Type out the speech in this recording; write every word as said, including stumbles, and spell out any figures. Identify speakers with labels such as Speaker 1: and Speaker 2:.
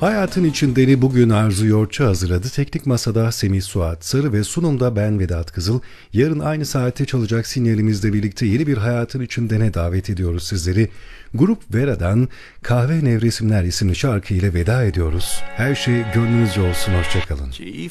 Speaker 1: Hayatın içindeni bugün Arzu Yoğurtçu hazırladı. Teknik Masa'da Semih Suat Sarı ve sunumda ben Vedat Kızıl. Yarın aynı saatte çalacak sinyalimizle birlikte yeni bir Hayatın İçindene davet ediyoruz sizleri. Grup Vera'dan Kahve Nevresimler isimli şarkı ile veda ediyoruz. Her şey gönlünüzce olsun, hoşçakalın.